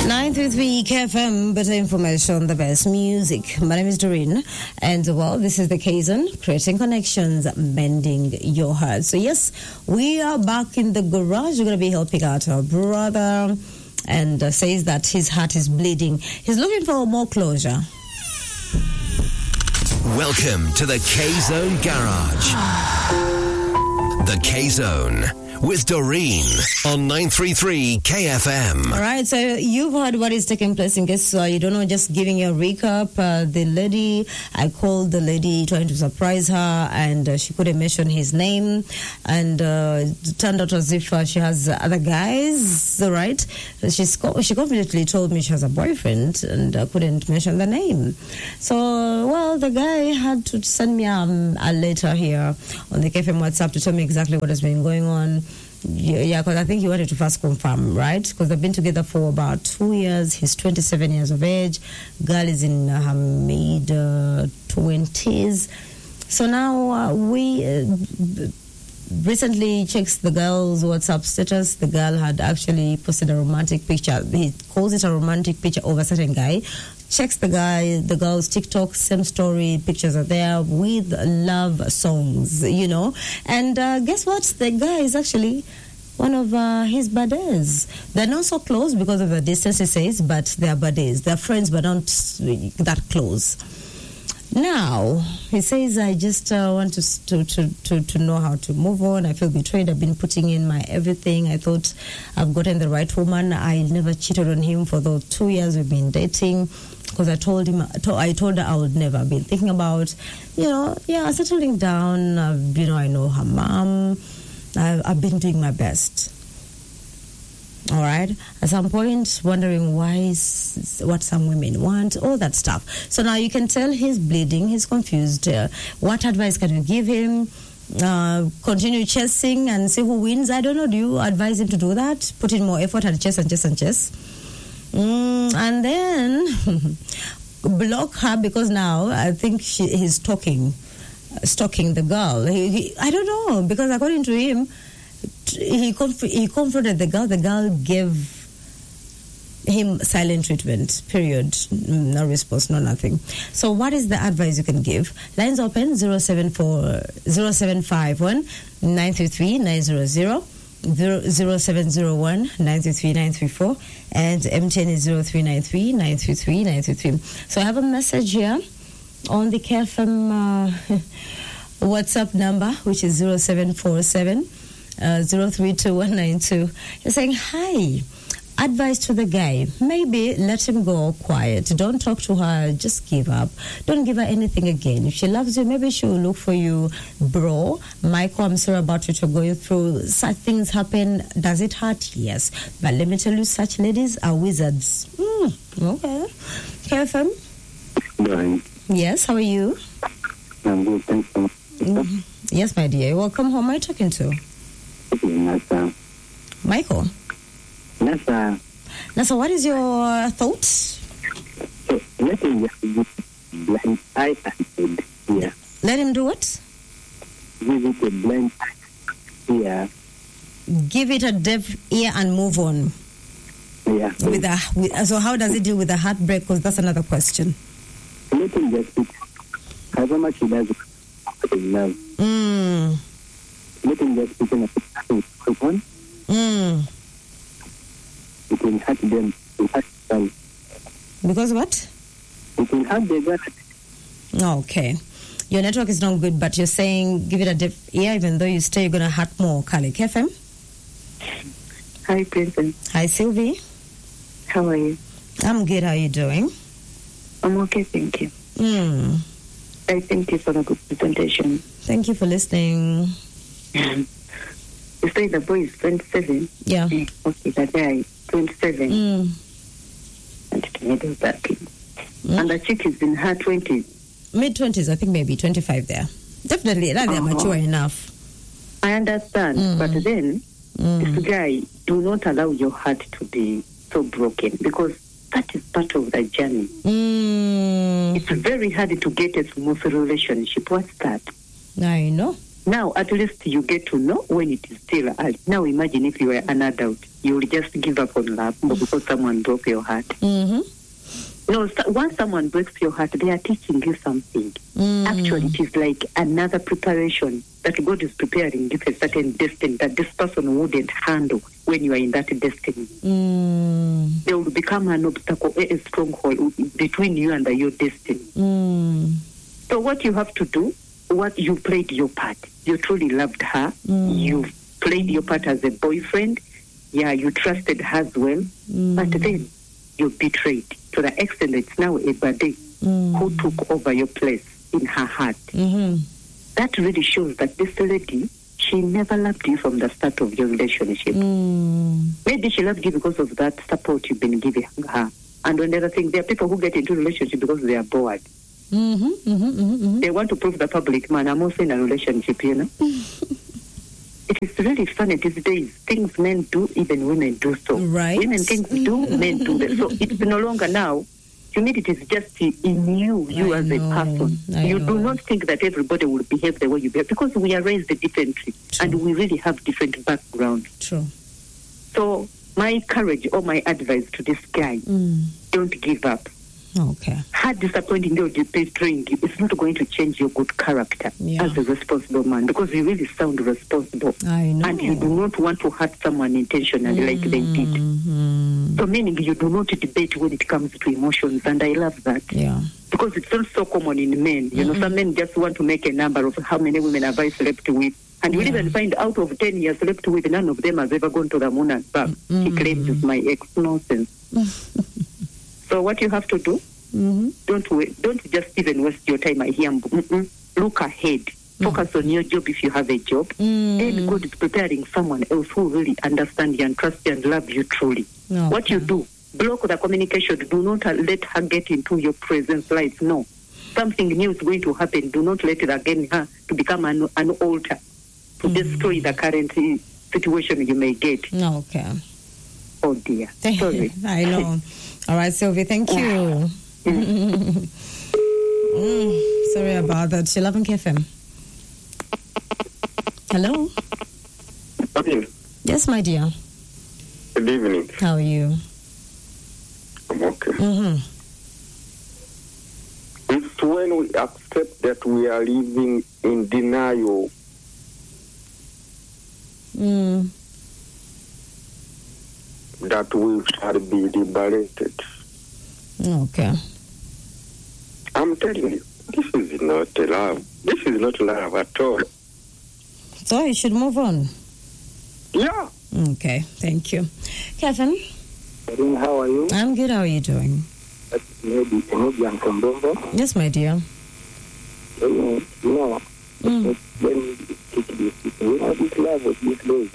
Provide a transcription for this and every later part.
933 KFM, better information, the best music. My name is Doreen, and well, this is the Kazon, creating connections, mending your heart. So yes, we are back in the garage. We're going to be helping out our brother, and says that his heart is bleeding. He's looking for more closure. Welcome to the K-Zone Garage. The K-Zone with Doreen on 933 KFM. All right, so you've heard what is taking place. In case you don't know, just giving you a recap. The lady, I called the lady trying to surprise her, and she couldn't mention his name, and it turned out as if she has other guys, right? She confidently told me she has a boyfriend, and couldn't mention the name. So, well, the guy had to send me a letter here on the KFM WhatsApp to tell me exactly what has been going on. Yeah, because I think he wanted to first confirm, right? Because they've been together for about 2 years. He's 27 years of age. Girl is in her mid-20s. So now we recently checked the girl's WhatsApp status. The girl had actually posted a romantic picture. He calls it a romantic picture of a certain guy. Checks the girl's TikTok, same story, pictures are there with love songs, you know. And guess what? The guy is actually one of his buddies. They're not so close because of the distance, he says, but they're buddies. They're friends, but not that close. Now, he says, I just want to know how to move on. I feel betrayed. I've been putting in my everything. I thought I've gotten the right woman. I never cheated on him for those 2 years we've been dating. Because I told her I would never. Been thinking about, settling down. I know her mom. I've been doing my best. All right. At some point, wondering what some women want, all that stuff. So now you can tell he's bleeding. He's confused. What advice can you give him? Continue chasing and see who wins? I don't know. Do you advise him to do that? Put in more effort and chase and chase and chase? And then block her, because now I think he's stalking the girl. I don't know, because according to him, he confronted the girl. The girl gave him silent treatment, period. No response, no nothing. So what is the advice you can give? Lines open 0751 933 900. 0701 933 934, and MTN is 0393 933 933. So I have a message here on the KFM WhatsApp number, which is 0747 032192. You're saying, hi. Advice to the guy, maybe let him go quiet. Don't talk to her, just give up. Don't give her anything again. If she loves you, maybe she will look for you. Bro, Michael, I'm sorry about what you're going through. Such things happen. Does it hurt? Yes. But let me tell you, such ladies are wizards. Okay. KFM? Right. Yes, how are you? I'm good, thanks. Yes, my dear. Welcome home. Who am I talking to? Nasa. Michael? Nasa, what is your thoughts? So, let him just give blind eye and ear. Let him do what? Give it a blind ear. Give it a deaf ear and move on. Yeah. So how does it deal with the heartbreak? Because that's another question. Let him just speak. However much he does in love. Let him just speak in a on. It will hurt them. It will hurt them. Because what? It will hurt the girl. Okay. Your network is not good, but you're saying give it a deaf ear, even though you stay, you're going to hurt more. Kali KFM? Hi, Princess. Hi, Sylvie. How are you? I'm good. How are you doing? I'm okay, thank you. I thank you for a good presentation. Thank you for listening. You say the boy is 27? Yeah. Okay, the guy is 27. And it made us that kid. And the chick is in her 20s. Mid-20s, I think maybe 25 there. Definitely, they're mature enough. I understand, but then this guy, do not allow your heart to be so broken, because that is part of the journey. It's very hard to get a smooth relationship. What's that? I know. Now, at least you get to know when it is still early. Now, imagine if you were an adult, you will just give up on love because someone broke your heart. Mm-hmm. No, once someone breaks your heart, they are teaching you something. Actually, it is like another preparation that God is preparing you for a certain destiny that this person wouldn't handle when you are in that destiny. They will become an obstacle, a stronghold between you and your destiny. So what you have to do, what you played your part. You truly loved her. You played your part as a boyfriend. Yeah, you trusted her as well. But then you betrayed to the extent that it's now a body who took over your place in her heart. That really shows that this lady, she never loved you from the start of your relationship. Maybe she loved you because of that support you've been giving her. And another thing, there are people who get into relationship because they are bored. They want to prove the public, man, I'm also in a relationship, you know. It is really funny these days. Things men do, even women do so. Right. Women things do, men do them. So it's no longer now. Humility is just in you as a person. You do not think that everybody will behave the way you behave because we are raised differently. True. And we really have different backgrounds. True. So my courage or my advice to this guy, don't give up. Okay. Her disappointing or betraying you is not going to change your good character as a responsible man because you really sound responsible. I know. And you do not want to hurt someone intentionally like they did. So meaning you do not debate when it comes to emotions, and I love that. Yeah. Because it's not so common in men. You know, some men just want to make a number of how many women have I slept with. And you even find out of 10 years slept with, none of them has ever gone to the moon and back. He claims it's my ex. Nonsense. So what you have to do, don't just even waste your time. I hear, look ahead. Focus on your job if you have a job. Then God is preparing someone else who really understands you and trusts you and loves you truly. Okay. What you do, block the communication. Do not let her get into your presence life. No. Something new is going to happen. Do not let it again her to become an altar to destroy the current situation you may get. Okay. Oh, dear. Sorry. I know. All right, Sylvie, thank you. Sorry about that. 11 KFM. Hello? Yes, my dear. Good evening. How are you? I'm okay. It's when we accept that we are living in denial. That we shall be liberated. Okay. I'm telling you, this is not love. This is not love at all. So you should move on. Yeah. Okay, thank you. Kevin? How are you? I'm good. How are you doing? Maybe I'm from Bombo. Yes, my dear. When this love of these days,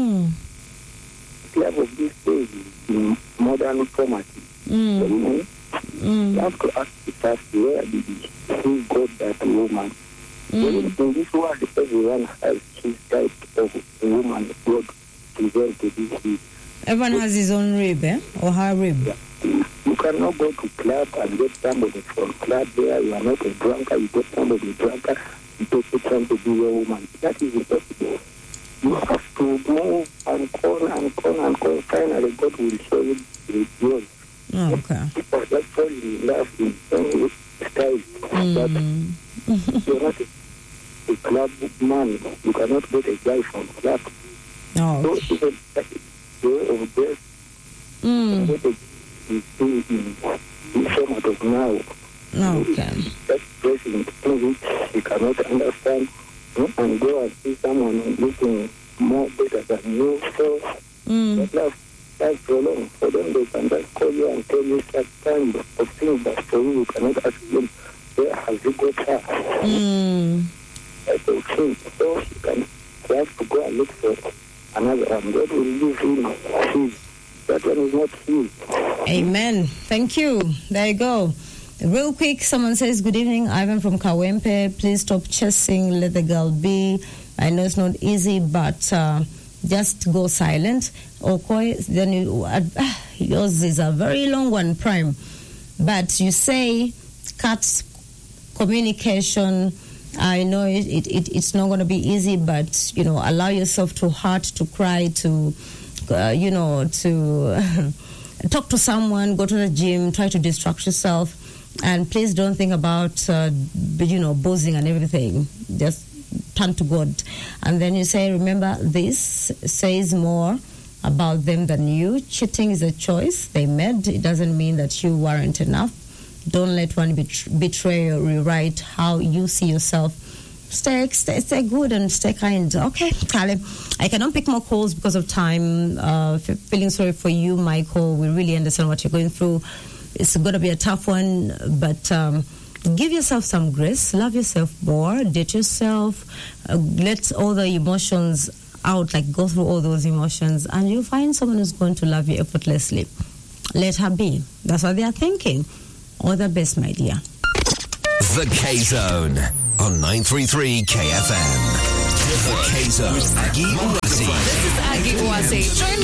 love of these days in modern format. You have to ask yourself, where did he got that woman? In this world, everyone has his type of woman God presented to this. Everyone has his own rib, or her rib. Yeah. You cannot go to club and get somebody from club there. You are not a drunkard. You get somebody drunkard. You take time to be your woman. That is impossible. You have to move and con. Finally, God will show you yours. Oh, okay. People just fall in love in any style. But you're not a club man. You cannot get a guy from club. Oh, So even the way of death, what is doing in the format of now. okay. That dressing things which you cannot understand, and go and see someone looking more better than you. So that love for long. For them, they can just call you and tell you such kind of things that for you cannot ask them, where have you got her? That's the thing. So you have to go and look for another one. God will give him his. That one is not his. Amen. Thank you. There you go. Real quick, someone says, good evening, Ivan from Kawempe. Please stop chasing, let the girl be. I know it's not easy, but just go silent. Okay, then yours is a very long one, Prime. But you say cut communication I know it's not going to be easy, but, allow yourself to hurt, to cry, to, to talk to someone, go to the gym, try to distract yourself. And please don't think about, boozing and everything. Just turn to God. And then you say, remember, this says more about them than you. Cheating is a choice they made. It doesn't mean that you weren't enough. Don't let one betray or rewrite how you see yourself. Stay good and stay kind. Okay, Caleb, I cannot pick more calls because of time. Feeling sorry for you, Michael. We really understand what you're going through. It's going to be a tough one, but give yourself some grace. Love yourself more. Date yourself. Let all the emotions out, go through all those emotions, and you'll find someone who's going to love you effortlessly. Let her be. That's what they are thinking. All the best, my dear. The K-Zone on 933 KFM. The K-Zone. Aggie Uwasi. This is Aggie Uwasi.